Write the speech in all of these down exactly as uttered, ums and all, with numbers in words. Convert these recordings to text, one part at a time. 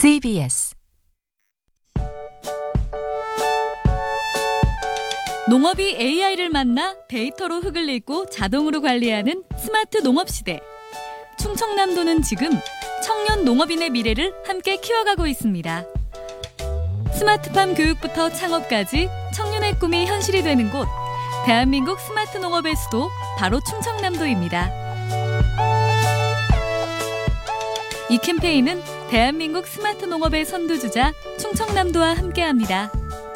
씨비에스 농업이 에이아이를 만나 데이터로 흙을 읽고 자동으로 관리하는 스마트 농업 시대. 충청남도는 지금 청년 농업인의 미래를 함께 키워가고 있습니다. 스마트팜 교육부터 창업까지 청년의 꿈이 현실이 되는 곳, 대한민국 스마트 농업의 수도 바로 충청남도입니다. 이 캠페인은 대한민국 스마트 농업의 선두주자 충청남도와 함께합니다.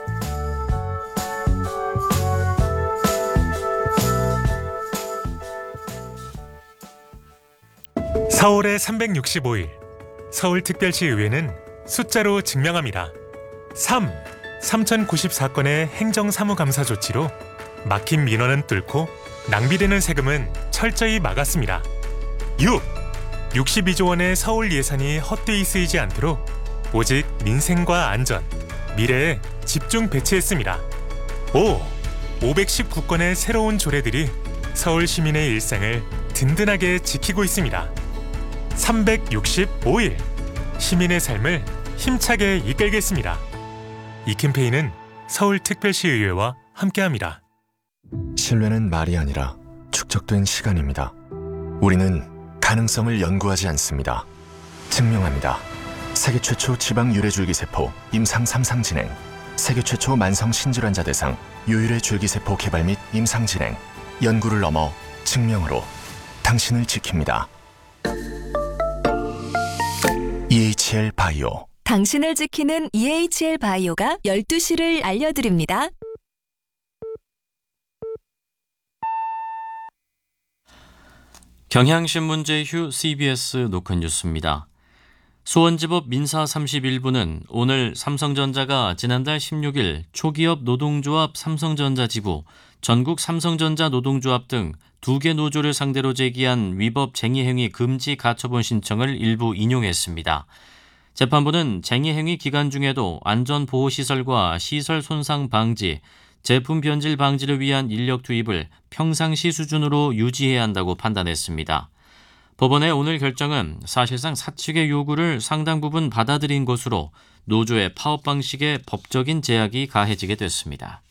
사월의 삼백육십오 일, 서울특별시의회는 숫자로 증명합니다. 삼. 삼천구십사 건의 행정사무감사 조치로 막힌 민원은 뚫고 낭비되는 세금은 철저히 막았습니다. 육. 육십이조 원의 서울 예산이 헛되이 쓰이지 않도록 오직 민생과 안전, 미래에 집중 배치했습니다. 오. 오백십구 건의 새로운 조례들이 서울 시민의 일상을 든든하게 지키고 있습니다. 삼백육십오 일, 시민의 삶을 힘차게 이끌겠습니다. 이 캠페인은 서울특별시의회와 함께합니다. 신뢰는 말이 아니라 축적된 시간입니다. 우리는 가능성을 연구하지 않습니다. 증명합니다. 세계 최초 지방 유래줄기세포 임상 삼 상 진행, 세계 최초 만성 신질환자 대상 유일의 줄기세포 개발 및 임상 진행, 연구를 넘어 증명으로 당신을 지킵니다. 이에이치엘 바이오. 당신을 지키는 이에이치엘 바이오가 열두 시를 알려드립니다. 경향신문 제휴 씨비에스 노컷뉴스입니다. 수원지법 민사 삼십일 부는 오늘 삼성전자가 지난달 십육 일 초기업 노동조합 삼성전자 지부, 전국 삼성전자 노동조합 등 두 개 노조를 상대로 제기한 위법 쟁의행위 금지 가처분 신청을 일부 인용했습니다. 재판부는 쟁의행위 기간 중에도 안전보호시설과 시설 손상 방지, 제품 변질 방지를 위한 인력 투입을 평상시 수준으로 유지해야 한다고 판단했습니다. 법원의 오늘 결정은 사실상 사측의 요구를 상당 부분 받아들인 것으로 노조의 파업 방식에 법적인 제약이 가해지게 됐습니다.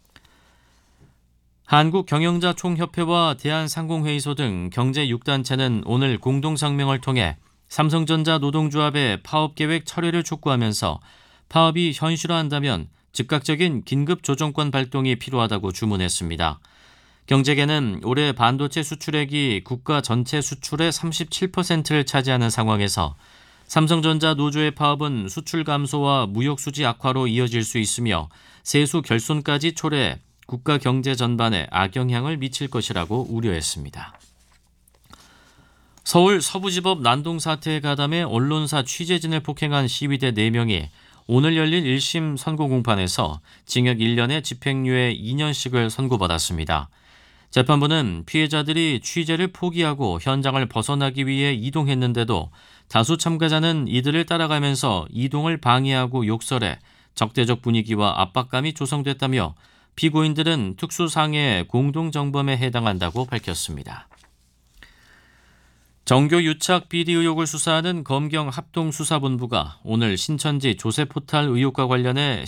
한국경영자총협회와 대한상공회의소 등 경제 육 단체는 오늘 공동성명을 통해 삼성전자 노동조합의 파업계획 철회를 촉구하면서 파업이 현실화한다면 즉각적인 긴급조정권 발동이 필요하다고 주문했습니다. 경제계는 올해 반도체 수출액이 국가 전체 수출의 삼십칠 퍼센트를 차지하는 상황에서 삼성전자 노조의 파업은 수출 감소와 무역 수지 악화로 이어질 수 있으며 세수 결손까지 초래해 국가 경제 전반에 악영향을 미칠 것이라고 우려했습니다. 서울 서부지법 난동 사태에 가담해 언론사 취재진을 폭행한 시위대 네 명이 오늘 열릴 일 심 선고 공판에서 징역 일 년에 집행유예 이 년씩을 선고받았습니다. 재판부는 피해자들이 취재를 포기하고 현장을 벗어나기 위해 이동했는데도 다수 참가자는 이들을 따라가면서 이동을 방해하고 욕설해 적대적 분위기와 압박감이 조성됐다며 피고인들은 특수상해 공동정범에 해당한다고 밝혔습니다. 정교 유착 비리 의혹을 수사하는 검경 합동수사본부가 오늘 신천지 조세포탈 의혹과 관련해